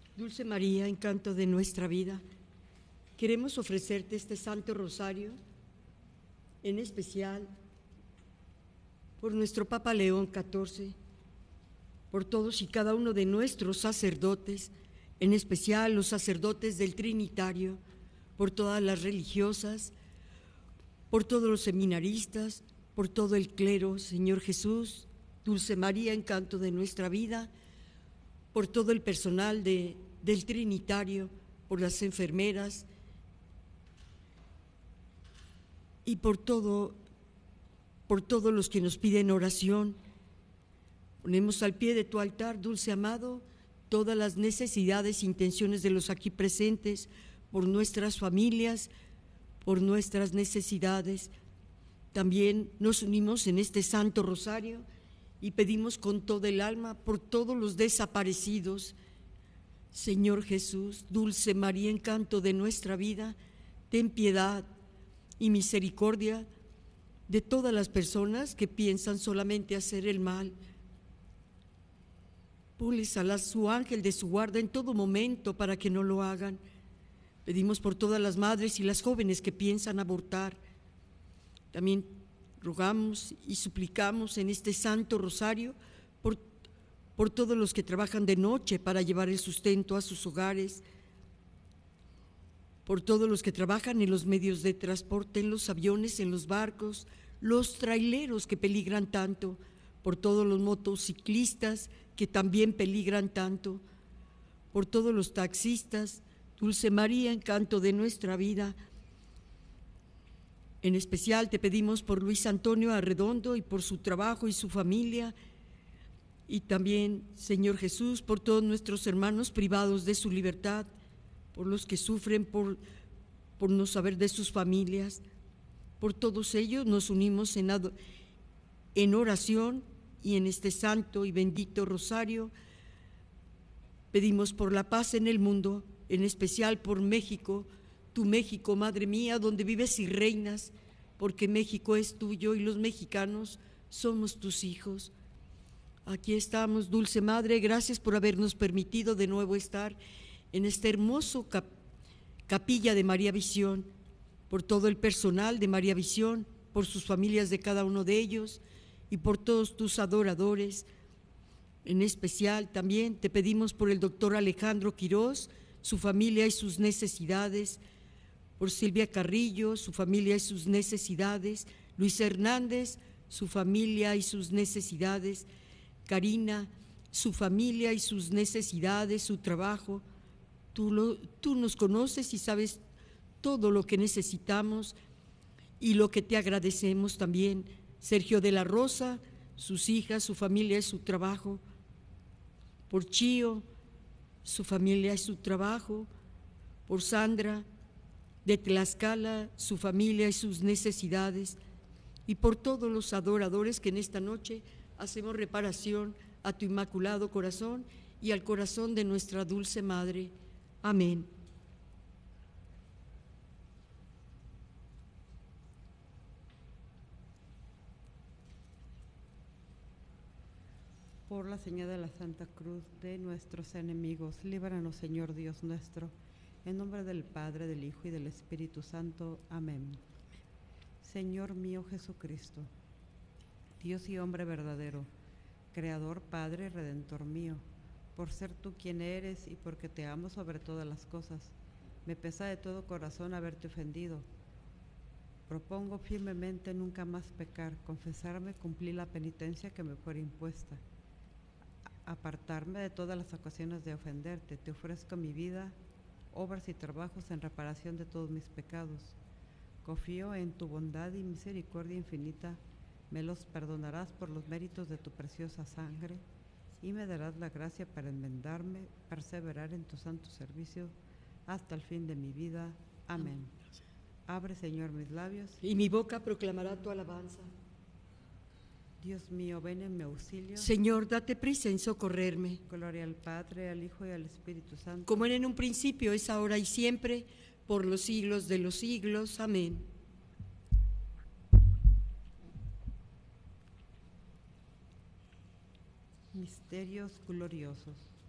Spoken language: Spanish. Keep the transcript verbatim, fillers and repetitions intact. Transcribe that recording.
Dulce María, encanto de nuestra vida, queremos ofrecerte este Santo Rosario, en especial por nuestro Papa León catorce, por todos y cada uno de nuestros sacerdotes, en especial los sacerdotes del Trinitario, por todas las religiosas, por todos los seminaristas, por todo el clero, Señor Jesús, Dulce María, encanto de nuestra vida, por todo el personal de, del Trinitario, por las enfermeras y por todo, por todos los que nos piden oración. Ponemos al pie de tu altar, dulce amado, todas las necesidades e intenciones de los aquí presentes, por nuestras familias, por nuestras necesidades. También nos unimos en este Santo Rosario y pedimos con todo el alma por todos los desaparecidos. Señor Jesús, Dulce María, encanto de nuestra vida, ten piedad y misericordia de todas las personas que piensan solamente hacer el mal. Ponles a su ángel de su guarda en todo momento para que no lo hagan. Pedimos por todas las madres y las jóvenes que piensan abortar. También rogamos y suplicamos en este Santo Rosario por, por todos los que trabajan de noche para llevar el sustento a sus hogares, por todos los que trabajan en los medios de transporte, en los aviones, en los barcos, los traileros que peligran tanto, por todos los motociclistas que también peligran tanto, por todos los taxistas. Dulce María, encanto de nuestra vida. En especial te pedimos por Luis Antonio Arredondo y por su trabajo y su familia, y también, Señor Jesús, por todos nuestros hermanos privados de su libertad, por los que sufren por, por no saber de sus familias. Por todos ellos nos unimos en, en oración y en este santo y bendito rosario. Pedimos por la paz en el mundo, en especial por México, tu México, Madre mía, donde vives y reinas, porque México es tuyo y los mexicanos somos tus hijos. Aquí estamos, Dulce Madre, gracias por habernos permitido de nuevo estar en este hermoso cap capilla de María Visión, por todo el personal de María Visión, por sus familias de cada uno de ellos y por todos tus adoradores. En especial también te pedimos por el doctor Alejandro Quirós, su familia y sus necesidades, por Silvia Carrillo, su familia y sus necesidades, Luis Hernández, su familia y sus necesidades, Karina, su familia y sus necesidades, su trabajo. Tú, lo, tú nos conoces y sabes todo lo que necesitamos y lo que te agradecemos también. Sergio de la Rosa, sus hijas, su familia y su trabajo, por Chío, su familia y su trabajo, por Sandra de Tlaxcala, su familia y sus necesidades, y por todos los adoradores que en esta noche hacemos reparación a tu Inmaculado Corazón y al corazón de nuestra Dulce Madre. Amén. Por la señal de la Santa Cruz de nuestros enemigos, líbranos, Señor Dios nuestro, en nombre del Padre, del Hijo y del Espíritu Santo. Amén. Señor mío Jesucristo, Dios y hombre verdadero, Creador, Padre, Redentor mío, por ser tú quien eres y porque te amo sobre todas las cosas, me pesa de todo corazón haberte ofendido. Propongo firmemente nunca más pecar, confesarme, cumplir la penitencia que me fuera impuesta, apartarme de todas las ocasiones de ofenderte. Te ofrezco mi vida, obras y trabajos en reparación de todos mis pecados. Confío en tu bondad y misericordia infinita, me los perdonarás por los méritos de tu preciosa sangre y me darás la gracia para enmendarme, perseverar en tu santo servicio hasta el fin de mi vida. Amén. Abre, Señor, mis labios y mi boca proclamará tu alabanza. Dios mío, ven en mi auxilio. Señor, date prisa en socorrerme. Gloria al Padre, al Hijo y al Espíritu Santo. Como era en un principio, es ahora y siempre, por los siglos de los siglos. Amén. Misterios gloriosos.